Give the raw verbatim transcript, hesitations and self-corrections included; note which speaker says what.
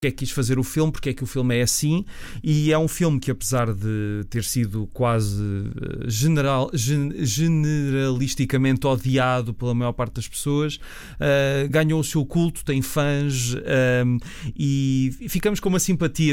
Speaker 1: porque é que quis fazer o filme, porque é que o filme é assim, e é um filme que, apesar de ter sido quase general, gen, generalisticamente odiado pela maior parte das pessoas, uh, ganhou o seu culto, tem fãs, um, e ficamos com uma simpatia